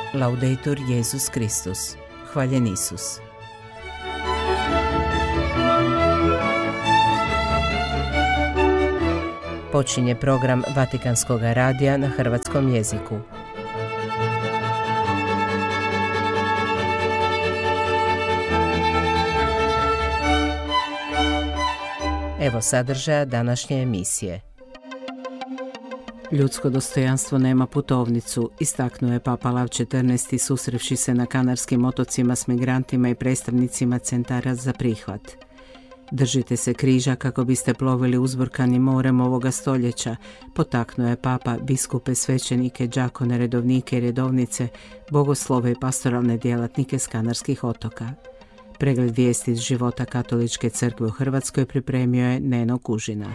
Laudetur Jesus Christus. Hvaljen Isus. Počinje program Vatikanskog radija na hrvatskom jeziku. Evo sadržaja današnje emisije. Ljudsko dostojanstvo nema putovnicu, istaknuo je Papa Lav XIV susrevši se na Kanarskim otocima s migrantima i predstavnicima centara za prihvat. Držite se križa kako biste plovili uzburkanim morem ovoga stoljeća, potaknuo je Papa biskupe, svećenike, đakone, redovnike i redovnice, bogoslove i pastoralne djelatnike s Kanarskih otoka. Pregled vijesti iz života Katoličke crkve u Hrvatskoj pripremio je Neno Kužina.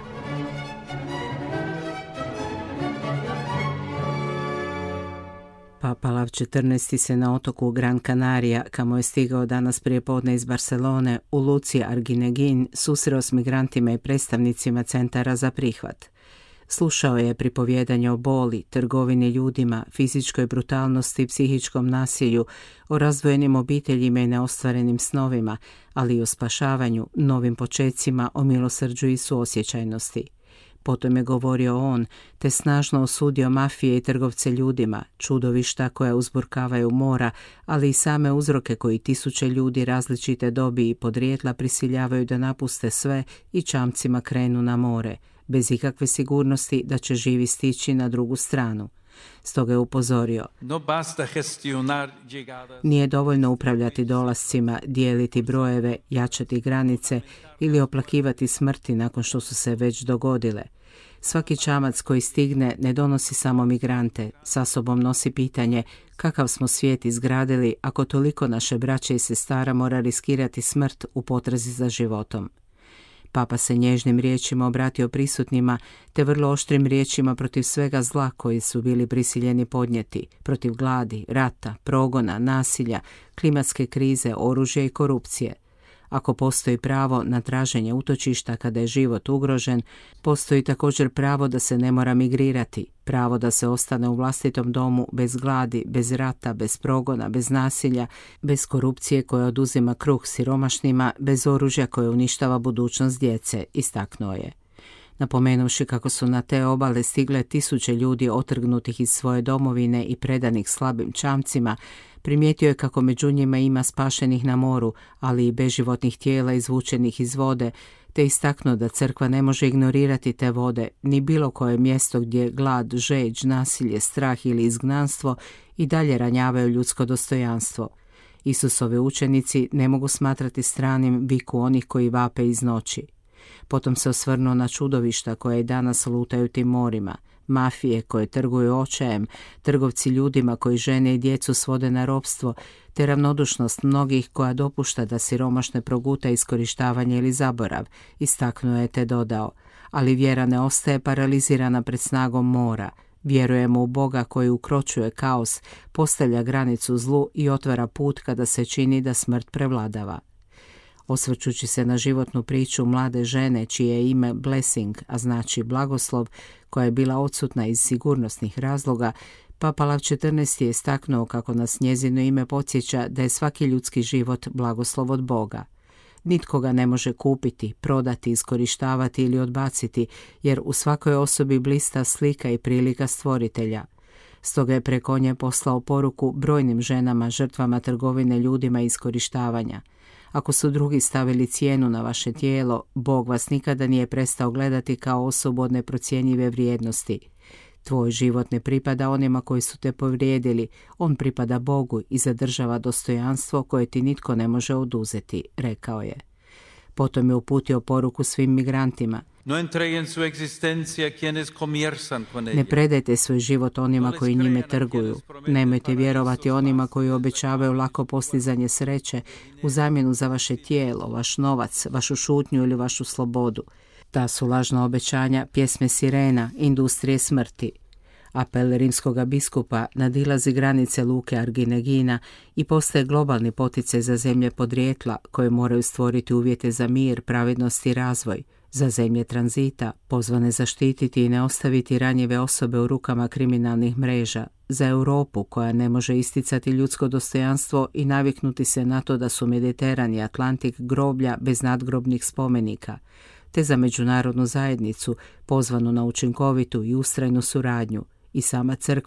Papa Lav XIV se na otoku Gran Canaria, kamo je stigao danas prije podne iz Barcelone, u luci Arguineguín, susreo s migrantima i predstavnicima centara za prihvat. Slušao je pripovijedanje o boli, trgovini ljudima, fizičkoj brutalnosti i psihičkom nasilju, o razdvojenim obiteljima i neostvarenim snovima, ali i o spašavanju, novim počecima, o milosrđu i suosjećajnosti. Potom je govorio on, te snažno osudio mafije i trgovce ljudima, čudovišta koja uzburkavaju mora, ali i same uzroke koji tisuće ljudi različite dobi i podrijetla prisiljavaju da napuste sve i čamcima krenu na more, bez ikakve sigurnosti da će živi stići na drugu stranu. Stoga je upozorio, nije dovoljno upravljati dolascima, dijeliti brojeve, jačati granice ili oplakivati smrti nakon što su se već dogodile. Svaki čamac koji stigne ne donosi samo migrante, sa sobom nosi pitanje kakav smo svijet izgradili ako toliko naše braće i sestara mora riskirati smrt u potrazi za životom. Papa se nježnim riječima obratio prisutnima, te vrlo oštrim riječima protiv svega zla koji su bili prisiljeni podnijeti, protiv gladi, rata, progona, nasilja, klimatske krize, oružja i korupcije. Ako postoji pravo na traženje utočišta kada je život ugrožen, postoji također pravo da se ne mora migrirati, pravo da se ostane u vlastitom domu bez gladi, bez rata, bez progona, bez nasilja, bez korupcije koja oduzima kruh siromašnima, bez oružja koje uništava budućnost djece, istaknuo je. Napomenuvši kako su na te obale stigle tisuće ljudi otrgnutih iz svoje domovine i predanih slabim čamcima, primijetio je kako među njima ima spašenih na moru, ali i beživotnih tijela izvučenih iz vode, te istaknuo da crkva ne može ignorirati te vode, ni bilo koje mjesto gdje glad, žeđ, nasilje, strah ili izgnanstvo i dalje ranjavaju ljudsko dostojanstvo. Isusovi učenici ne mogu smatrati stranim viku onih koji vape iz noći. Potom se osvrnuo na čudovišta koje i danas lutaju tim morima, mafije koje trguju očajem, trgovci ljudima koji žene i djecu svode na ropstvo, te ravnodušnost mnogih koja dopušta da siromašne proguta iskorištavanje ili zaborav, istaknuo je te dodao, ali vjera ne ostaje paralizirana pred snagom mora. Vjerujemo u Boga koji ukročuje kaos, postavlja granicu zlu i otvara put kada se čini da smrt prevladava. Osvrćući se na životnu priču mlade žene čije je ime Blessing, a znači blagoslov, koja je bila odsutna iz sigurnosnih razloga, Papa Lav XIV je istaknuo kako nas njezino ime podsjeća da je svaki ljudski život blagoslov od Boga. Nitko ga ne može kupiti, prodati, iskorištavati ili odbaciti, jer u svakoj osobi blista slika i prilika stvoritelja. Stoga je preko nje poslao poruku brojnim ženama žrtvama trgovine ljudima i iskorištavanja. Ako su drugi stavili cijenu na vaše tijelo, Bog vas nikada nije prestao gledati kao osobu od neprocjenjive vrijednosti. Tvoj život ne pripada onima koji su te povrijedili, on pripada Bogu i zadržava dostojanstvo koje ti nitko ne može oduzeti, rekao je. Potom je uputio poruku svim migrantima. Ne predajte svoj život onima koji njime trguju. Nemojte vjerovati onima koji obećavaju lako postizanje sreće u zamjenu za vaše tijelo, vaš novac, vašu šutnju ili vašu slobodu. Ta su lažna obećanja pjesme sirena, industrije smrti. Apel rimskoga biskupa nadilazi granice luke Arguineguina i postaje globalni poticaj za zemlje podrijetla koje moraju stvoriti uvjete za mir, pravednost i razvoj, za zemlje tranzita, pozvane zaštititi i ne ostaviti ranjive osobe u rukama kriminalnih mreža, za Europu koja ne može isticati ljudsko dostojanstvo i naviknuti se na to da su Mediteran i Atlantik groblja bez nadgrobnih spomenika, te za međunarodnu zajednicu pozvanu na učinkovitu i ustrajnu suradnju. I sama crkva